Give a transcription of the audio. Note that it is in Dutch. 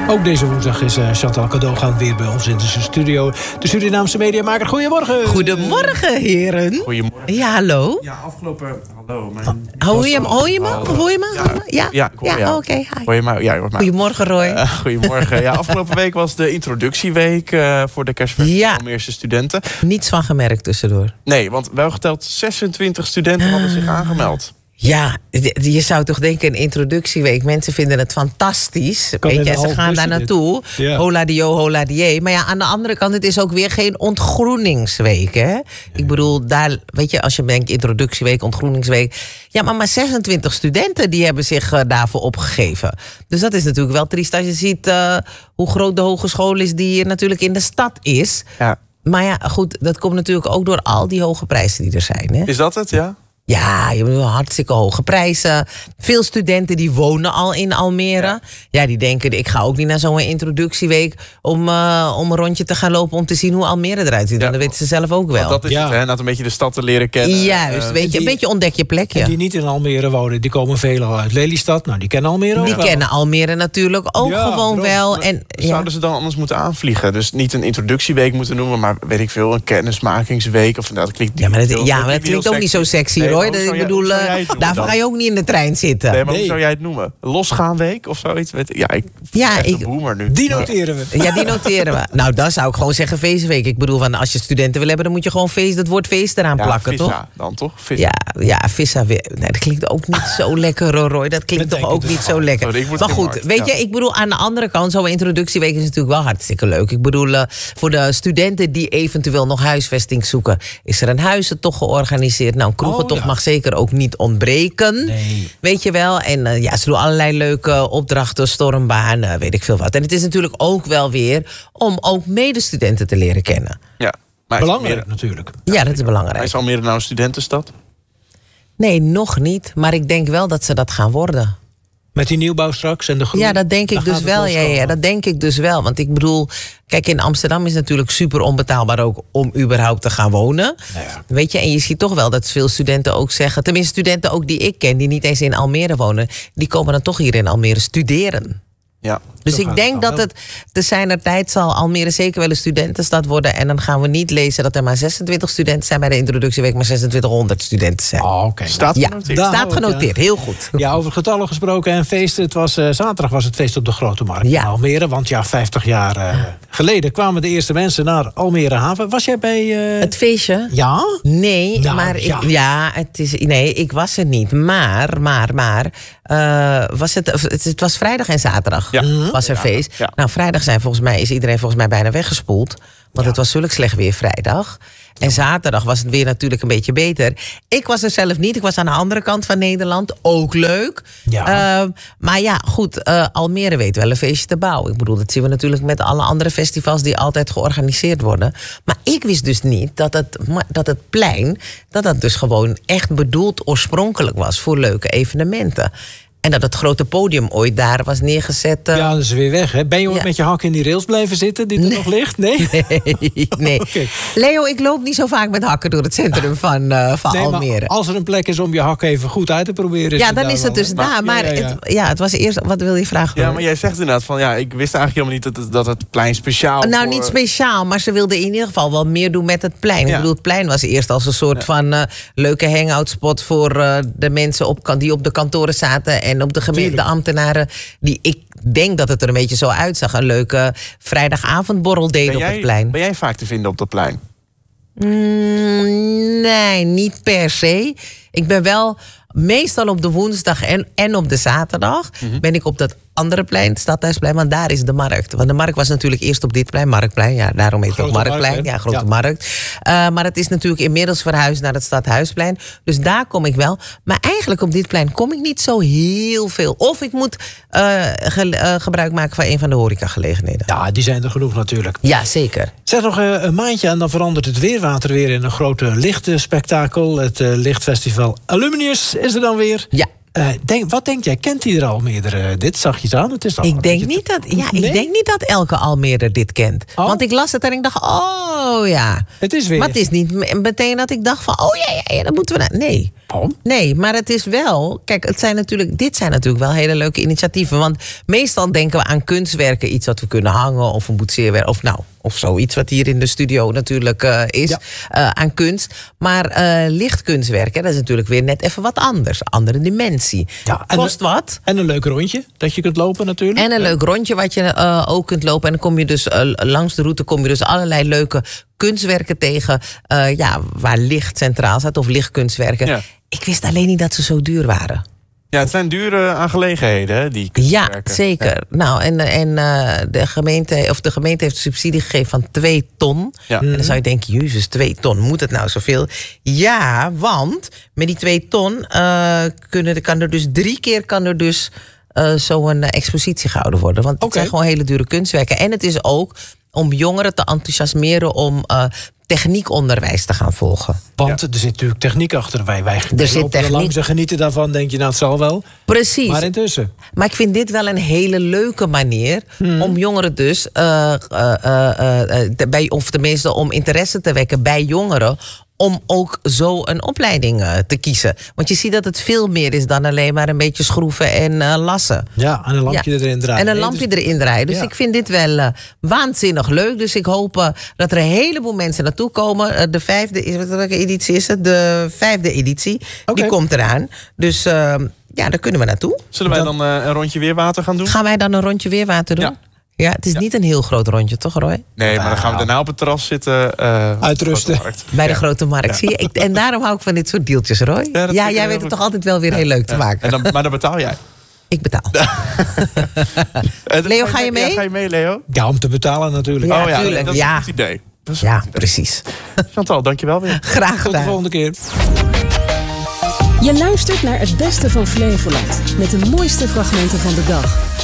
Ook deze woensdag is Chantal Cadogan weer bij ons in de studio. De Surinaamse mediamaker. Goedemorgen. Goedemorgen, heren. Goedemorgen. Ja, hallo. Ja, afgelopen... Hallo. Hoor je me? Ja, ik hoor jou. Oké, hi. Hoor je mij? Ja, je hoort mij. Goedemorgen, Roy. Goedemorgen. Ja, afgelopen week was de introductieweek voor de kerstverse Almeerse studenten. Niets van gemerkt tussendoor. Nee, want wel geteld 26 studenten hadden zich aangemeld. Ja, je zou toch denken, een introductieweek. Mensen vinden het fantastisch. Weet je, ze gaan daar naartoe. Ja. Hola dio, hola die. Maar ja, aan de andere kant, het is ook weer geen ontgroeningsweek. Hè? Ja. Ik bedoel, daar, weet je, als je denkt introductieweek, ontgroeningsweek. Ja, maar 26 studenten die hebben zich daarvoor opgegeven. Dus dat is natuurlijk wel triest als je ziet hoe groot de hogeschool is die hier natuurlijk in de stad is. Ja. Maar ja, goed, dat komt natuurlijk ook door al die hoge prijzen die er zijn. Hè? Is dat het, ja? Ja, je hebt hartstikke hoge prijzen. Veel studenten die wonen al in Almere. Ja, die denken, ik ga ook niet naar zo'n introductieweek om een rondje te gaan lopen om te zien hoe Almere eruit ziet. Ja, dat weten ze zelf ook wel. Dat is het, hè? Net een beetje de stad te leren kennen. Juist, een beetje ontdek je plekje. En die niet in Almere wonen, die komen veelal uit Lelystad. Nou, die kennen Almere ook wel. Die kennen Almere natuurlijk ook gewoon wel. En, zouden ze dan anders moeten aanvliegen? Dus niet een introductieweek moeten noemen, maar weet ik veel, een kennismakingsweek. Of, dat klinkt maar dat klinkt ook niet zo sexy, hoor. Ik bedoel, daarvoor ga je ook niet in de trein zitten. Nee, maar hoe zou jij het noemen? Losgaanweek of zoiets? Ik boomer nu. Die noteren we. Ja, die noteren we. Nou, dan zou ik gewoon zeggen feestweek. Ik bedoel, als je studenten wil hebben, dan moet je gewoon het woord feest eraan plakken, vissa, toch? Dan toch? Vissa. Ja, vissa. Nee, dat klinkt ook niet zo lekker, Roy. Dat klinkt toch ook niet zo lekker. Sorry, maar goed, weet je, ik bedoel, aan de andere kant, zo'n introductieweek is natuurlijk wel hartstikke leuk. Ik bedoel, voor de studenten die eventueel nog huisvesting zoeken, is er een huizentocht georganiseerd. Nou, een kroegentocht mag zeker ook niet ontbreken. Nee. Weet je wel. En ze doen allerlei leuke opdrachten, stormbaan, weet ik veel wat. En het is natuurlijk ook wel weer om ook medestudenten te leren kennen. Ja, maar belangrijk natuurlijk. Ja, dat is belangrijk. Is Almere nou een studentenstad? Nee, nog niet. Maar ik denk wel dat ze dat gaan worden. Met die nieuwbouw straks en de groei? Ja, dat denk ik dus wel. Ja, dat denk ik dus wel. Want ik bedoel, kijk, in Amsterdam is het natuurlijk super onbetaalbaar ook om überhaupt te gaan wonen. Ja. Weet je, en je ziet toch wel dat veel studenten ook zeggen, tenminste studenten ook die ik ken, die niet eens in Almere wonen, die komen dan toch hier in Almere studeren. Ja. Dus ik denk dat het te zijner tijd zal Almere zeker wel een studentenstad worden. En dan gaan we niet lezen dat er maar 26 studenten zijn bij de introductieweek, maar 2600 studenten zijn. Oh, okay. Staat genoteerd. Ja, staat genoteerd. Heel goed. Ja, over getallen gesproken en feesten. Het was, zaterdag was het feest op de Grote Markt in Almere. Want 50 jaar geleden kwamen de eerste mensen naar Almere Haven. Was jij bij... Het feestje? Ja? Nee, nou, maar ik was er niet. Maar het was vrijdag en zaterdag. Was er feest. Ja. Nou, vrijdag is iedereen volgens mij bijna weggespoeld. Want het was zulk slecht weer vrijdag. En zaterdag was het weer natuurlijk een beetje beter. Ik was er zelf niet. Ik was aan de andere kant van Nederland. Ook leuk. Ja. Maar ja, goed. Almere weet wel een feestje te bouwen. Ik bedoel, dat zien we natuurlijk met alle andere festivals die altijd georganiseerd worden. Maar ik wist dus niet dat het plein, dat dus gewoon echt bedoeld oorspronkelijk was voor leuke evenementen. En dat het grote podium ooit daar was neergezet. Ja, dat is weer weg, hè? Ben je ooit met je hak in die rails blijven zitten die er nog ligt? Nee? Nee. Okay. Leo, ik loop niet zo vaak met hakken door het centrum van Almere. Maar als er een plek is om je hak even goed uit te proberen... Ja, dan is het dus daar. Maar het was eerst... Wat wil je vragen? Ja, maar jij zegt inderdaad van... Ja, ik wist eigenlijk helemaal niet dat het plein speciaal... Nou, niet speciaal, maar ze wilden in ieder geval wel meer doen met het plein. Ja. Ik bedoel, het plein was eerst als een soort van leuke hangout-spot voor de mensen die op de kantoren zaten en op de gemeente ambtenaren, die ik denk dat het er een beetje zo uitzag. Een leuke vrijdagavondborrel deden op het plein. Ben jij vaak te vinden op dat plein? Nee, niet per se. Ik ben wel meestal op de woensdag en op de zaterdag ben ik op dat andere plein, het Stadhuisplein, want daar is de markt. Want de markt was natuurlijk eerst op dit plein, Marktplein. Ja, daarom heet het ook Marktplein. Ja, grote markt. Maar het is natuurlijk inmiddels verhuisd naar het Stadhuisplein. Dus daar kom ik wel. Maar eigenlijk op dit plein kom ik niet zo heel veel. Of ik moet gebruik maken van een van de horecagelegenheden. Ja, die zijn er genoeg natuurlijk. Ja, zeker. Zeg nog een maandje en dan verandert het weerwater weer in een grote lichtspektakel. Het lichtfestival Alumnius is er dan weer. Ja. Wat denk jij? Kent iedereen Almere dit? Zag je het aan? Het is ik denk niet dat elke Almere dit kent. Oh? Want ik las het en ik dacht, oh ja. Het is weer. Maar het is niet meteen dat ik dacht van, oh ja, dat moeten we... Nee. Nee, maar het is wel... Kijk, dit zijn natuurlijk wel hele leuke initiatieven. Want meestal denken we aan kunstwerken. Iets wat we kunnen hangen of een boetseerwerk. Of zoiets wat hier in de studio natuurlijk is. Ja. Aan kunst. Maar lichtkunstwerken, dat is natuurlijk weer net even wat anders. Andere dimensie. Ja, kost wat. En een leuk rondje dat je kunt lopen natuurlijk. En een leuk rondje wat je ook kunt lopen. En dan kom je dus langs de route allerlei leuke kunstwerken tegen. Waar licht centraal staat. Of lichtkunstwerken. Ja. Ik wist alleen niet dat ze zo duur waren. Ja, het zijn dure aangelegenheden, hè, die kunstwerken. Ja, zeker. Ja. Nou, en de gemeente heeft subsidie gegeven van 2 ton. Ja. En dan zou je denken, jezus, 2 ton, moet het nou zoveel? Ja, want met die 2 ton kan er dus 3 keer zo'n expositie gehouden worden. Want het zijn gewoon hele dure kunstwerken. En het is ook om jongeren te enthousiasmeren om techniekonderwijs te gaan volgen. Want er zit natuurlijk techniek achter. Wij lopen er langs en genieten daarvan. Denk je, nou, het zal wel. Precies. Maar intussen. Maar ik vind dit wel een hele leuke manier om jongeren dus... of tenminste om interesse te wekken bij jongeren... om ook zo een opleiding te kiezen. Want je ziet dat het veel meer is dan alleen maar een beetje schroeven en lassen. Ja, en een lampje erin draaien. En een lampje erin draaien. Dus ik vind dit wel waanzinnig leuk. Dus ik hoop dat er een heleboel mensen naartoe komen. De 5e, welke editie is het? De 5e editie. Die komt eraan. Dus daar kunnen we naartoe. Zullen wij dan een rondje weerwater gaan doen? Gaan wij dan een rondje weerwater doen? Ja. Ja, het is niet een heel groot rondje, toch Roy? Nee, maar dan gaan we daarna op het terras zitten. Uitrusten. Bij de Grote Markt. Zie je? En daarom hou ik van dit soort deeltjes, Roy. Ja, jij weet het toch altijd wel weer heel leuk te maken. Maar dan betaal jij. Ik betaal. Leo, ga je mee? Ja, ga je mee, Leo? Ja, om te betalen natuurlijk. Ja, natuurlijk. Dat is een goed idee. Precies. Chantal, dankjewel weer. Graag gedaan. Tot de volgende keer. Je luistert naar het beste van Flevoland. Met de mooiste fragmenten van de dag.